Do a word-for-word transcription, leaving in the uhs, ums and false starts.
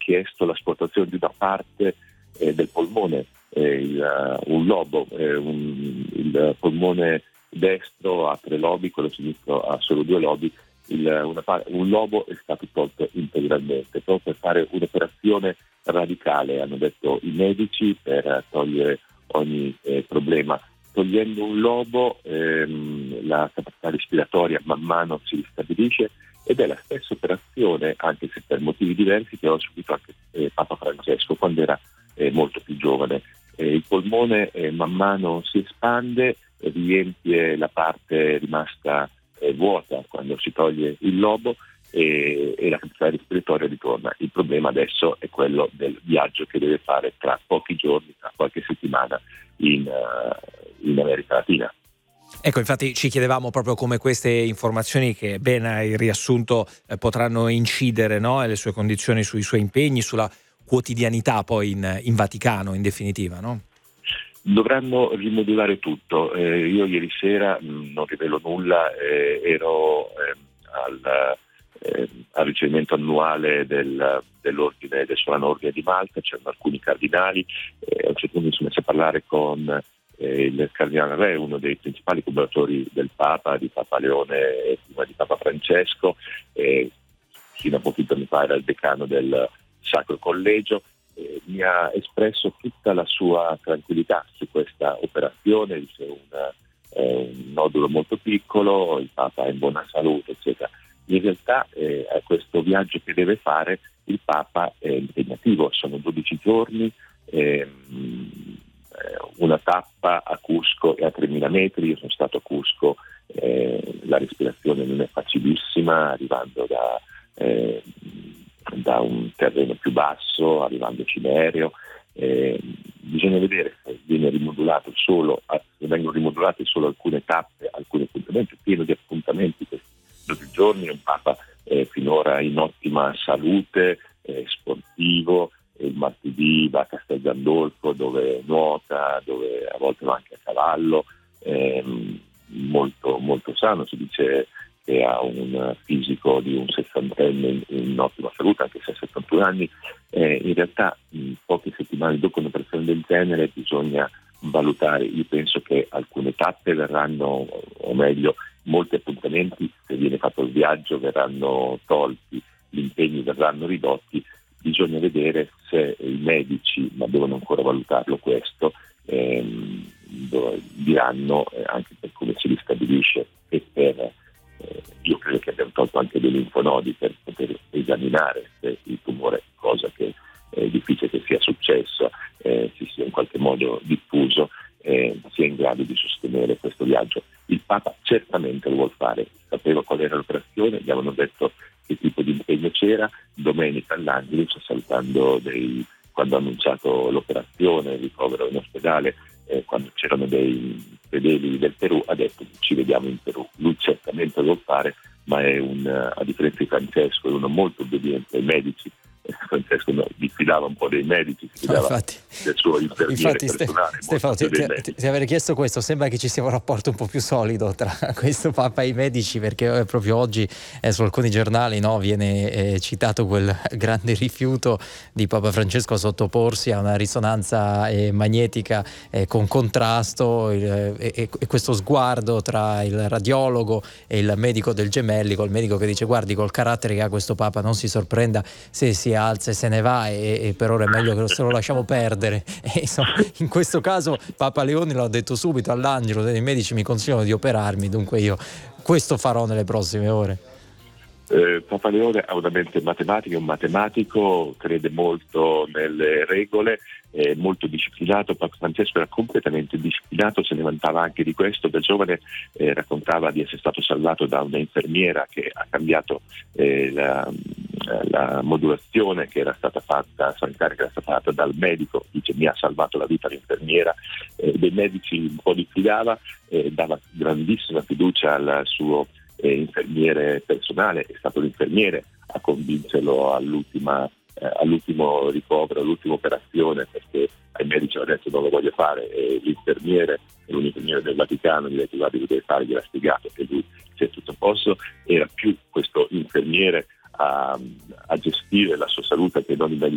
chiesto l'asportazione di una parte eh, del polmone, eh, il, uh, un lobo, eh, un, il polmone destro ha tre lobi, quello sinistro ha solo due lobi. Il, una, un lobo è stato tolto integralmente proprio per fare un'operazione radicale, hanno detto i medici, per togliere ogni eh, problema. Togliendo un lobo ehm, la capacità respiratoria man mano si ristabilisce, ed è la stessa operazione, anche se per motivi diversi, che ho subito anche eh, Papa Francesco quando era eh, molto più giovane. Eh, il polmone eh, man mano si espande e riempie la parte rimasta eh, vuota quando si toglie il lobo, e, e la capacità respiratoria ritorna. Il problema adesso è quello del viaggio che deve fare tra pochi giorni, tra qualche settimana in, uh, in America Latina. Ecco, infatti ci chiedevamo proprio come queste informazioni, che ben hai riassunto, eh, potranno incidere, no, e le sue condizioni, sui suoi impegni, sulla quotidianità poi in, in Vaticano, in definitiva, no? Dovranno rimodulare tutto. Eh, io ieri sera, mh, non rivelo nulla, eh, ero eh, al, eh, al ricevimento annuale del, dell'ordine del Solano Ordine di Malta, c'erano alcuni cardinali, eh, a un certo punto mi sono messo a parlare con eh, il cardinale Re, uno dei principali collaboratori del Papa, di Papa Leone e prima di Papa Francesco, eh, fino a pochi giorni fa era il decano del Sacro Collegio. Eh, mi ha espresso tutta la sua tranquillità su questa operazione, dice una, eh, un nodulo molto piccolo, il Papa è in buona salute, eccetera. In realtà eh, a questo viaggio che deve fare il Papa è impegnativo, sono dodici giorni, ehm, una tappa a Cusco e a tremila metri. Io sono stato a Cusco, eh, la respirazione non è facilissima, arrivando da eh, da un terreno più basso, arrivandoci in aereo. Eh, bisogna vedere se viene rimodulato solo, se vengono rimodulate solo alcune tappe, alcuni appuntamenti, pieno di appuntamenti questi dodici giorni. Un Papa eh, finora in ottima salute, eh, sportivo. Il martedì va a Castel Gandolfo dove nuota, dove a volte va anche a cavallo, ehm, molto, molto sano, si dice che ha un fisico di un sessantenne in, in ottima salute, anche se ha settantuno anni. Eh, in realtà mh, poche settimane dopo un'operazione del genere bisogna valutare. Io penso che alcune tappe verranno, o meglio molti appuntamenti, se viene fatto il viaggio, verranno tolti, gli impegni verranno ridotti. Bisogna vedere se i medici, ma devono ancora valutarlo questo, ehm, diranno, eh, anche per come si ristabilisce e per Eh, io credo che abbiamo tolto anche dei linfonodi per poter esaminare se il tumore, cosa che è difficile che sia successo, eh, si sia in qualche modo diffuso, eh, sia in grado di sostenere questo viaggio. Il Papa certamente lo vuol fare, sapeva qual era l'operazione, gli avevano detto che tipo di impegno c'era. Domenica all'Angelus, salutando dei, quando ha annunciato l'operazione, il ricovero in ospedale, Eh, quando c'erano dei fedeli del Perù, ha detto ci vediamo in Perù. Lui certamente lo vuol fare, ma è un, a differenza di Francesco, è uno molto obbediente ai medici. Francesco no, diffidava un po' dei medici, si fidava infatti, del suo infermiere infatti, personale. Stefano, ti, ti, ti avrei chiesto questo, sembra che ci sia un rapporto un po' più solido tra questo Papa e i medici, perché proprio oggi eh, su alcuni giornali, no, viene eh, citato quel grande rifiuto di Papa Francesco a sottoporsi a una risonanza eh, magnetica eh, con contrasto, eh, e, e questo sguardo tra il radiologo e il medico del Gemelli, col medico che dice guardi, col carattere che ha questo Papa non si sorprenda se si alza e se ne va, e, e per ora è meglio che se lo lasciamo perdere. E insomma, in questo caso Papa Leone l'ha detto subito all'Angelo, i medici mi consigliano di operarmi, dunque io questo farò nelle prossime ore. Eh, Papa Leone ha una mente matematica, è un matematico, crede molto nelle regole, è molto disciplinato. Papa Francesco era completamente disciplinato, se ne vantava anche di questo. Da giovane eh, raccontava di essere stato salvato da una infermiera che ha cambiato eh, la, la modulazione che era stata fatta, sanitaria che era stata fatta dal medico. Dice mi ha salvato la vita l'infermiera, eh, dei medici un po' diffidava, eh, dava grandissima fiducia al suo Eh, infermiere personale. È stato l'infermiere a convincerlo all'ultima, eh, all'ultimo ricovero, all'ultima operazione, perché ai medici aveva detto non lo voglio fare, e l'infermiere, un infermiere del Vaticano, gli ha detto guardi, lo deve fare, gliel'ha spiegato, e lui si è tutto a posto. Era più questo infermiere a, a gestire la sua salute che non i medici